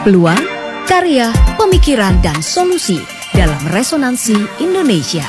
Peluang, karya, pemikiran, dan solusi dalam Resonansi Indonesia.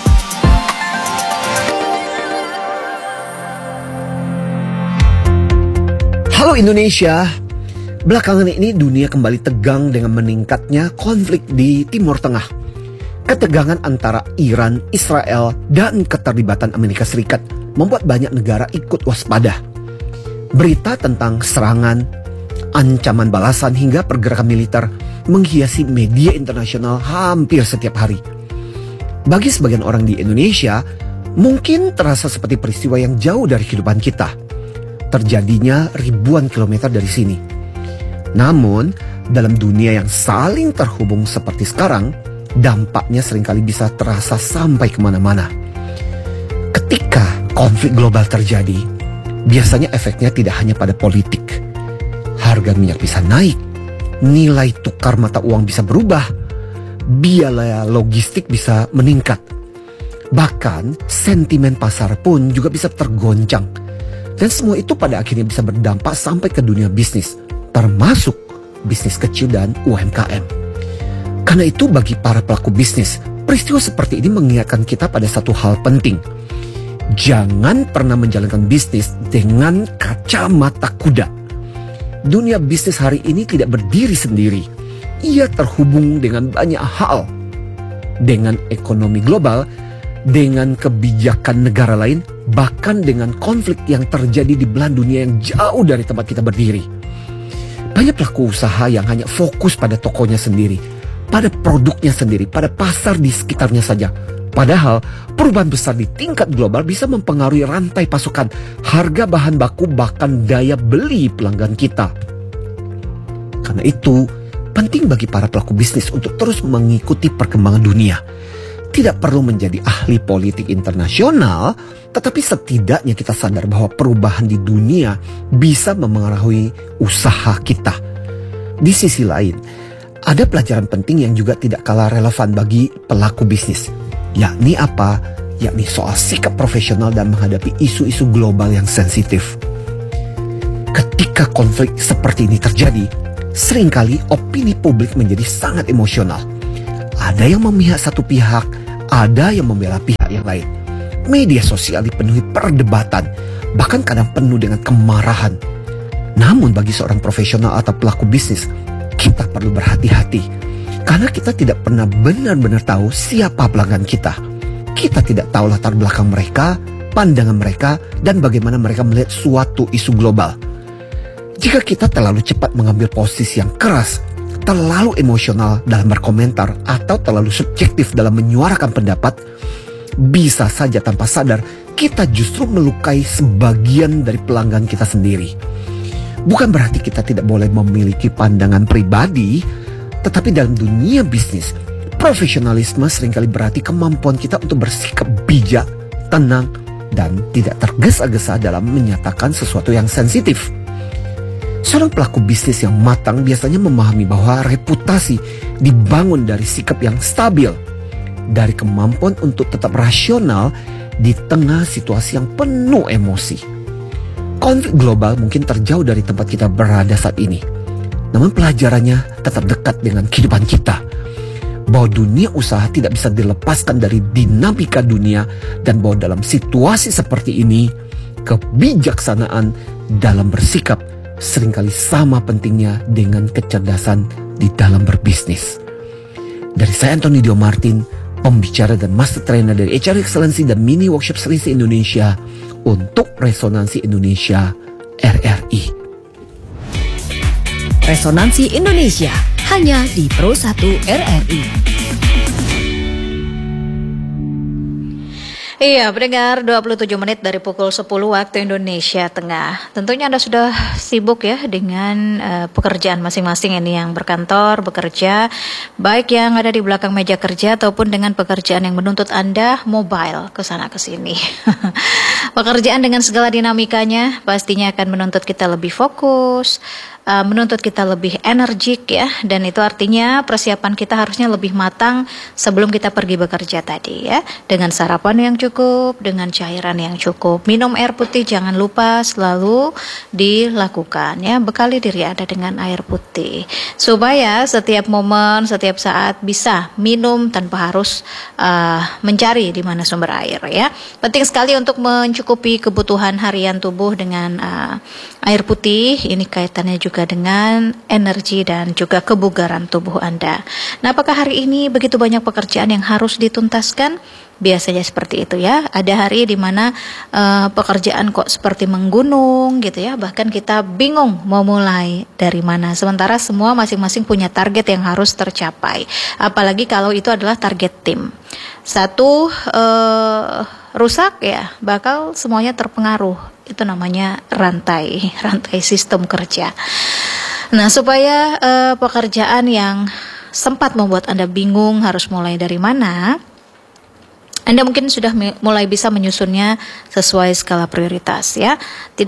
Halo Indonesia, belakangan ini dunia kembali tegang dengan meningkatnya konflik di Timur Tengah. Ketegangan antara Iran, Israel, dan keterlibatan Amerika Serikat membuat banyak negara ikut waspada. Berita tentang serangan, ancaman balasan hingga pergerakan militer menghiasi media internasional hampir setiap hari. Bagi sebagian orang di Indonesia, mungkin terasa seperti peristiwa yang jauh dari kehidupan kita. Terjadinya ribuan kilometer dari sini. Namun, dalam dunia yang saling terhubung seperti sekarang, dampaknya seringkali bisa terasa sampai kemana-mana. Ketika konflik global terjadi, biasanya efeknya tidak hanya pada politik. Harga minyak bisa naik, nilai tukar mata uang bisa berubah, biaya logistik bisa meningkat. Bahkan sentimen pasar pun juga bisa tergoncang. Dan semua itu pada akhirnya bisa berdampak sampai ke dunia bisnis, termasuk bisnis kecil dan UMKM. Karena itu bagi para pelaku bisnis, peristiwa seperti ini mengingatkan kita pada satu hal penting. Jangan pernah menjalankan bisnis dengan kacamata kuda. Dunia bisnis hari ini tidak berdiri sendiri. Ia terhubung dengan banyak hal. Dengan ekonomi global, dengan kebijakan negara lain, bahkan dengan konflik yang terjadi di belahan dunia yang jauh dari tempat kita berdiri. Banyak pelaku usaha yang hanya fokus pada tokonya sendiri, pada produknya sendiri, pada pasar di sekitarnya saja. Padahal perubahan besar di tingkat global bisa mempengaruhi rantai pasokan, harga bahan baku, bahkan daya beli pelanggan kita. Karena itu, penting bagi para pelaku bisnis untuk terus mengikuti perkembangan dunia. Tidak perlu menjadi ahli politik internasional, tetapi setidaknya kita sadar bahwa perubahan di dunia bisa memengaruhi usaha kita. Di sisi lain, ada pelajaran penting yang juga tidak kalah relevan bagi pelaku bisnis. Yakni apa? Yakni soal sikap profesional dan menghadapi isu-isu global yang sensitif. Ketika konflik seperti ini terjadi, seringkali opini publik menjadi sangat emosional. Ada yang memihak satu pihak, ada yang membela pihak yang lain. Media sosial dipenuhi perdebatan, bahkan kadang penuh dengan kemarahan. Namun bagi seorang profesional atau pelaku bisnis, kita perlu berhati-hati. Karena kita tidak pernah benar-benar tahu siapa pelanggan kita. Kita tidak tahu latar belakang mereka, pandangan mereka, dan bagaimana mereka melihat suatu isu global. Jika kita terlalu cepat mengambil posisi yang keras, terlalu emosional dalam berkomentar, atau terlalu subjektif dalam menyuarakan pendapat, bisa saja tanpa sadar kita justru melukai sebagian dari pelanggan kita sendiri. Bukan berarti kita tidak boleh memiliki pandangan pribadi, tetapi dalam dunia bisnis, profesionalisme seringkali berarti kemampuan kita untuk bersikap bijak, tenang, dan tidak tergesa-gesa dalam menyatakan sesuatu yang sensitif. Seorang pelaku bisnis yang matang biasanya memahami bahwa reputasi dibangun dari sikap yang stabil, dari kemampuan untuk tetap rasional di tengah situasi yang penuh emosi. Konflik global mungkin terjauh dari tempat kita berada saat ini. Namun pelajarannya tetap dekat dengan kehidupan kita. Bahwa dunia usaha tidak bisa dilepaskan dari dinamika dunia. Dan bahwa dalam situasi seperti ini, kebijaksanaan dalam bersikap seringkali sama pentingnya dengan kecerdasan di dalam berbisnis. Dari saya Anthony Dio Martin, pembicara dan master trainer dari HR Excellency dan Mini Workshop Selinsi Indonesia untuk Resonansi Indonesia RRI. Resonansi Indonesia hanya di Pro 1 RRI. Iya, pendengar, 27 menit dari pukul 10 waktu Indonesia Tengah. Tentunya Anda sudah sibuk ya dengan pekerjaan masing-masing ini, yang berkantor, bekerja, baik yang ada di belakang meja kerja ataupun dengan pekerjaan yang menuntut Anda mobile ke sana ke sini. Pekerjaan dengan segala dinamikanya pastinya akan menuntut kita lebih fokus, menuntut kita lebih energik ya, dan itu artinya persiapan kita harusnya lebih matang sebelum kita pergi bekerja tadi ya, dengan sarapan yang cukup, dengan cairan yang cukup, minum air putih jangan lupa selalu dilakukan ya, bekali diri Anda dengan air putih supaya setiap momen, setiap saat bisa minum tanpa harus mencari di mana sumber air ya. Penting sekali untuk mencukupi kebutuhan harian tubuh dengan air putih. Ini kaitannya juga dengan energi dan juga kebugaran tubuh Anda. Nah, apakah hari ini begitu banyak pekerjaan yang harus dituntaskan? Biasanya seperti itu ya. Ada hari di mana pekerjaan kok seperti menggunung gitu ya. Bahkan kita bingung mau mulai dari mana. Sementara semua masing-masing punya target yang harus tercapai. Apalagi kalau itu adalah target tim. Satu rusak ya, bakal semuanya terpengaruh. Itu namanya rantai sistem kerja. Nah, supaya pekerjaan yang sempat membuat Anda bingung harus mulai dari mana, Anda mungkin sudah mulai bisa menyusunnya sesuai skala prioritas ya.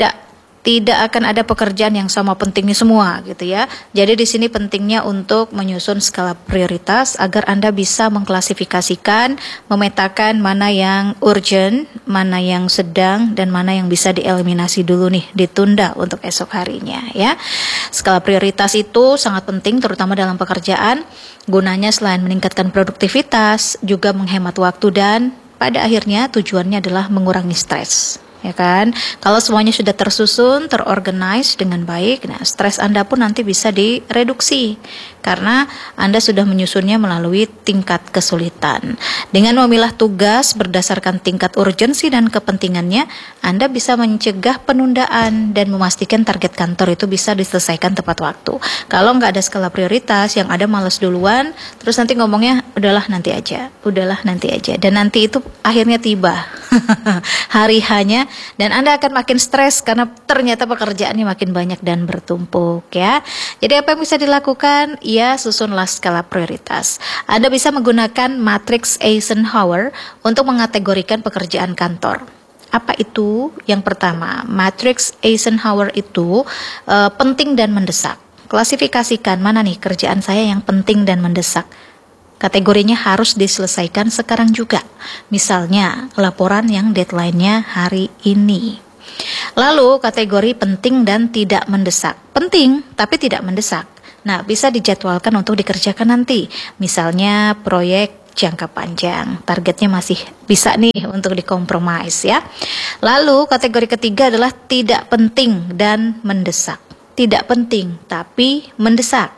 Tidak akan ada pekerjaan yang sama pentingnya semua gitu ya. Jadi di sini pentingnya untuk menyusun skala prioritas agar Anda bisa mengklasifikasikan, memetakan mana yang urgent, mana yang sedang, dan mana yang bisa dieliminasi dulu nih, ditunda untuk esok harinya ya. Skala prioritas itu sangat penting terutama dalam pekerjaan. Gunanya selain meningkatkan produktivitas, juga menghemat waktu dan pada akhirnya tujuannya adalah mengurangi stres. Ya kan, kalau semuanya sudah tersusun, terorganize dengan baik, nah stres Anda pun nanti bisa direduksi karena Anda sudah menyusunnya melalui tingkat kesulitan. Dengan memilah tugas berdasarkan tingkat urgensi dan kepentingannya, Anda bisa mencegah penundaan dan memastikan target kantor itu bisa diselesaikan tepat waktu. Kalau nggak ada skala prioritas, yang ada malas duluan, terus nanti ngomongnya udahlah nanti aja, dan nanti itu akhirnya tiba hari hanya, dan Anda akan makin stres karena ternyata pekerjaannya makin banyak dan bertumpuk ya. Jadi apa yang bisa dilakukan? Ya, susunlah skala prioritas. Anda bisa menggunakan matriks Eisenhower untuk mengategorikan pekerjaan kantor. Apa itu? Yang pertama, matriks Eisenhower itu penting dan mendesak. Klasifikasikan mana nih kerjaan saya yang penting dan mendesak. Kategorinya harus diselesaikan sekarang juga. Misalnya, laporan yang deadline-nya hari ini. Lalu, kategori penting dan tidak mendesak. Penting, tapi tidak mendesak. Nah, bisa dijadwalkan untuk dikerjakan nanti. Misalnya, proyek jangka panjang. Targetnya masih bisa nih untuk dikompromis ya. Lalu, kategori ketiga adalah tidak penting dan mendesak. Tidak penting, tapi mendesak.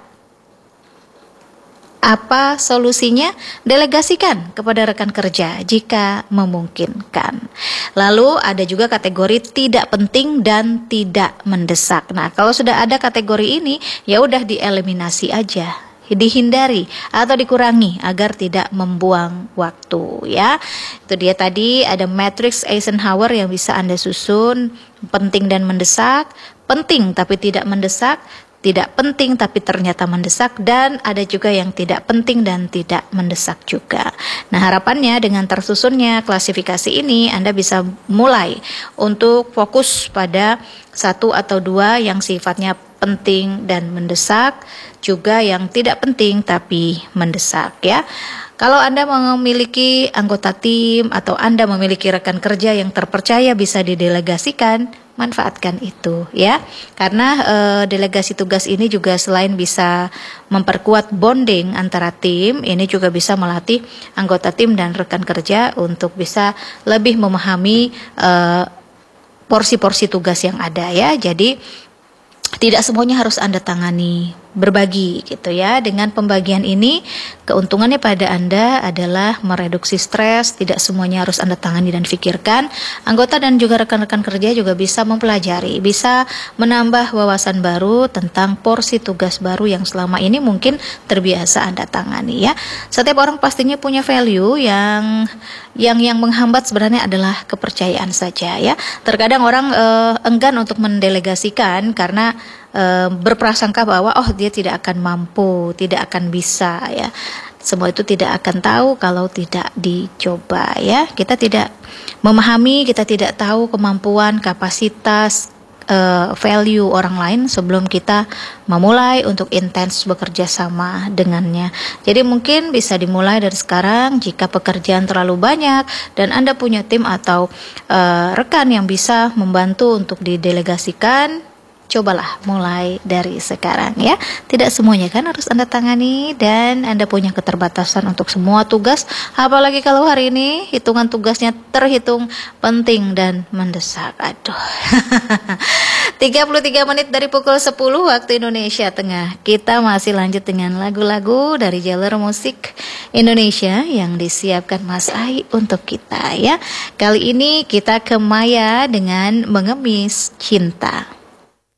Apa solusinya? Delegasikan kepada rekan kerja jika memungkinkan. Lalu ada juga kategori tidak penting dan tidak mendesak. Nah, kalau sudah ada kategori ini, ya udah dieliminasi aja, dihindari atau dikurangi agar tidak membuang waktu ya. Itu dia tadi ada matriks Eisenhower yang bisa Anda susun, penting dan mendesak, penting tapi tidak mendesak, tidak penting tapi ternyata mendesak, dan ada juga yang tidak penting dan tidak mendesak juga. Nah, harapannya dengan tersusunnya klasifikasi ini Anda bisa mulai untuk fokus pada satu atau dua yang sifatnya penting dan mendesak, juga yang tidak penting tapi mendesak ya. Kalau Anda memiliki anggota tim atau Anda memiliki rekan kerja yang terpercaya bisa didelegasikan, manfaatkan itu ya. Karena delegasi tugas ini juga selain bisa memperkuat bonding antara tim, ini juga bisa melatih anggota tim dan rekan kerja untuk bisa lebih memahami porsi-porsi tugas yang ada ya. Jadi tidak semuanya harus Anda tangani, berbagi gitu ya. Dengan pembagian ini, keuntungannya pada Anda adalah mereduksi stres, tidak semuanya harus Anda tangani dan pikirkan. Anggota dan juga rekan-rekan kerja juga bisa mempelajari, bisa menambah wawasan baru tentang porsi tugas baru yang selama ini mungkin terbiasa Anda tangani ya. Setiap orang pastinya punya value yang menghambat sebenarnya adalah kepercayaan saja ya. Terkadang orang enggan untuk mendelegasikan karena berprasangka bahwa dia tidak akan mampu, tidak akan bisa ya. Semua itu tidak akan tahu kalau tidak dicoba ya. Kita tidak memahami, kita tidak tahu kemampuan, kapasitas value orang lain sebelum kita memulai untuk intens bekerja sama dengannya. Jadi mungkin bisa dimulai dari sekarang. Jika pekerjaan terlalu banyak dan Anda punya tim atau rekan yang bisa membantu untuk didelegasikan, cobalah mulai dari sekarang ya. Tidak semuanya kan harus Anda tangani, dan Anda punya keterbatasan untuk semua tugas. Apalagi kalau hari ini hitungan tugasnya terhitung penting dan mendesak. Aduh. 33 menit dari pukul 10 waktu Indonesia Tengah. Kita masih lanjut dengan lagu-lagu dari jalur musik Indonesia yang disiapkan Mas Ai untuk kita ya. Kali ini kita ke Maya dengan Mengemis Cinta.